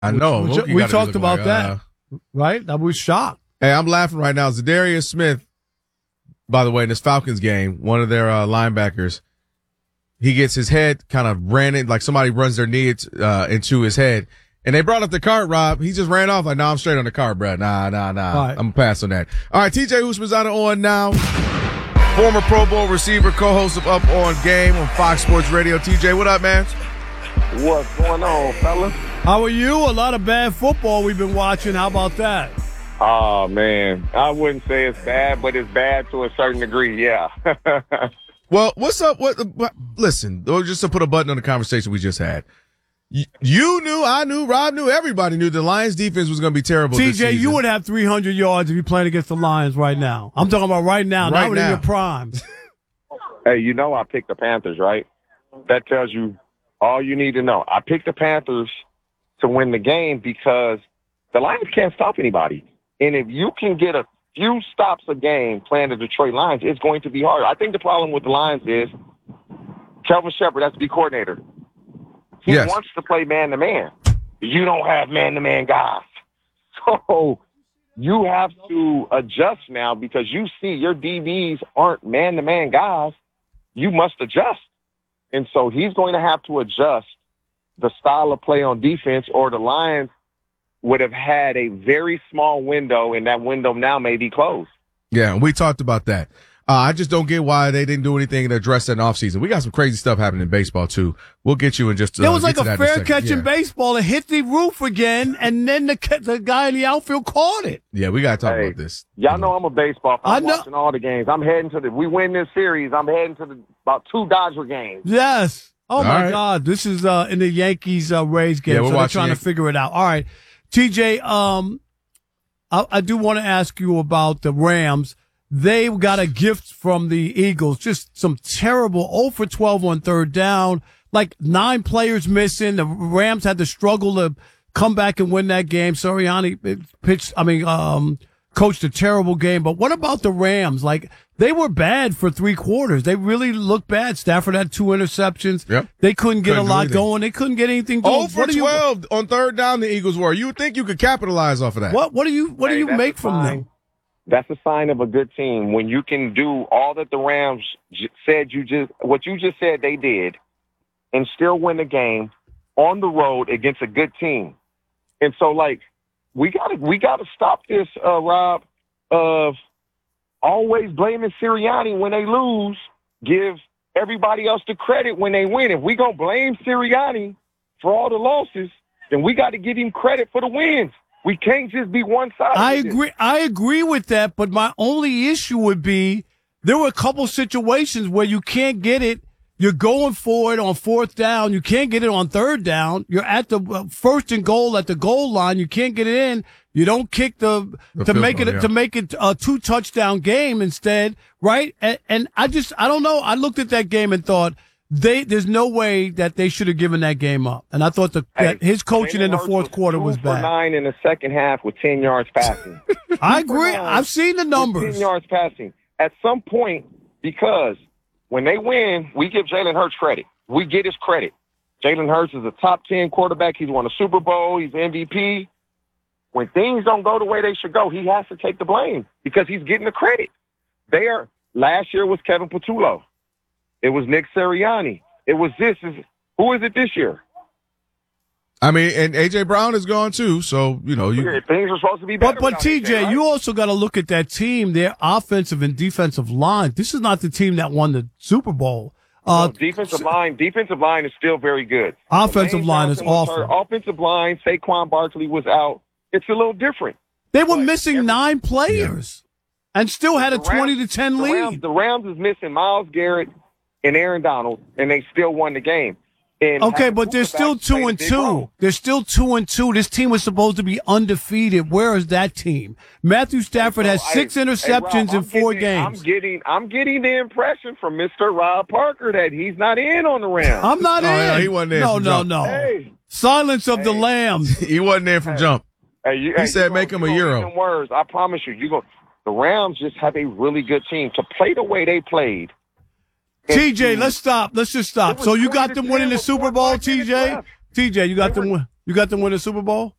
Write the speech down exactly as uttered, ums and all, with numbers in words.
I know. Which, we talked about like, that, uh, right? I was shocked. Hey, I'm laughing right now. Zadarius Smith, by the way, in this Falcons game, one of their uh, linebackers, he gets his head kind of ran in, like somebody runs their knee uh, into his head. And they brought up the cart, Rob. He just ran off like, nah, I'm straight on the cart, bro. Nah, nah, nah. Right. I'm going to pass on that. All right, T J Houshmandzadeh on now. Former Pro Bowl receiver, co-host of Up On Game on Fox Sports Radio. T J, what up, man? What's going on, fellas? How are you? A lot of bad football we've been watching. How about that? Oh, man. I wouldn't say it's bad, but it's bad to a certain degree, yeah. Well, what's up? What? what listen, just to put a button on the conversation we just had. You knew, I knew, Rob knew, everybody knew the Lions defense was going to be terrible. T J, this season. You would have three hundred yards if you're playing against the Lions right now. I'm talking about right now, right not now. in your prime. Hey, you know I picked the Panthers, right? That tells you all you need to know. I picked the Panthers to win the game because the Lions can't stop anybody. And if you can get a few stops a game playing the Detroit Lions, it's going to be hard. I think the problem with the Lions is Kelvin Shepard has to be coordinator. He yes. wants to play man-to-man. You don't have man-to-man guys. So you have to adjust now because you see your D Bs aren't man-to-man guys. You must adjust. And so he's going to have to adjust the style of play on defense, or the Lions would have had a very small window, and that window now may be closed. Yeah, and we talked about that. Uh, I just don't get why they didn't do anything to address that in offseason. We got some crazy stuff happening in baseball, too. We'll get you in just uh, It was like a fair a catch yeah. in baseball. It hit the roof again, and then the the guy in the outfield caught it. Yeah, we got to talk hey, about this. Y'all know I'm a baseball fan. I'm I know. watching all the games. I'm heading to the – we win this series. I'm heading to the about two Dodger games. Yes. Oh, all my right. God. This is uh, in the Yankees-Rays uh, game, yeah, we're so they're trying Yan- to figure it out. All right. T J, um, I, I do want to ask you about the Rams. They got a gift from the Eagles, just some terrible oh for twelve on third down, like nine players missing. The Rams had to struggle to come back and win that game. Sirianni pitched, I mean, um, coached a terrible game. But what about the Rams? Like, they were bad for three quarters. They really looked bad. Stafford had two interceptions. Yep. They couldn't get Couldn't a lot anything. going. They couldn't get anything going. oh for twelve on third down the Eagles were. You would think you could capitalize off of that. What, what do you, what Hey, do you that's make a from sign. them? That's a sign of a good team when you can do all that the Rams j- said you just what you just said they did, and still win the game on the road against a good team. And so, like, we gotta we gotta stop this, uh, Rob, of always blaming Sirianni when they lose. Give everybody else the credit when they win. If we gonna blame Sirianni for all the losses, then we got to give him credit for the wins. We can't just be one-sided. I agree. I agree with that, but my only issue would be there were a couple situations where you can't get it. You're going for it on fourth down. You can't get it on third down. You're at the uh, first and goal at the goal line. You can't get it in. You don't kick the, The to field make goal, it yeah. to make it a two touchdown game instead, right? And, and I just I don't know. I looked at that game and thought they there's no way that they should have given that game up. And I thought the, Hey, that his coaching Jalen in the Hurts fourth was quarter two was for bad. nine in the second half with ten yards passing. I agree. I've seen the numbers. ten yards passing. At some point, because when they win, we give Jalen Hurts credit. We get his credit. Jalen Hurts is a top ten quarterback. He's won a Super Bowl. He's M V P. When things don't go the way they should go, he has to take the blame because he's getting the credit. There, last year was Kevin Patullo. It was Nick Sirianni. It was this. Is Who is it this year? I mean, and A J Brown is gone too, so, you know. you. Things are supposed to be better. But, but without T A J, J, right? you also got to look at that team, their offensive and defensive line. This is not the team that won the Super Bowl. Uh, No, defensive line, defensive line is still very good. Offensive Lane line is Johnson was awful. hurt. Offensive line, Saquon Barkley was out. It's a little different. They were But missing every- nine players and still had a The Rams- twenty to ten the lead. Rams, the Rams is missing Myles Garrett and Aaron Donald, and they still won the game. And Okay, having but they're still quarterbacks two played a and big two. role. They're still two and two. This team was supposed to be undefeated. Where is that team? Matthew Stafford has So, I- six hey, interceptions Rob, in I'm four getting, games. I'm getting, I'm getting the impression from Mister Rob Parker that he's not in on the Rams. I'm not Oh, in. yeah, he wasn't there No, from no, jump. no. Hey, Silence of the Hey. Lambs. He wasn't there from jump. hey, you, He hey, said you make gonna- him a you gonna Euro. eat them Words, I promise you. You go. The Rams just have a really good team to play the way they played. T J, let's stop. Let's just It stop. was So you twenty got to them ten winning the with Super four Bowl, five minutes T J? left. T J, you got They them were- win. You You got them win the Super Bowl?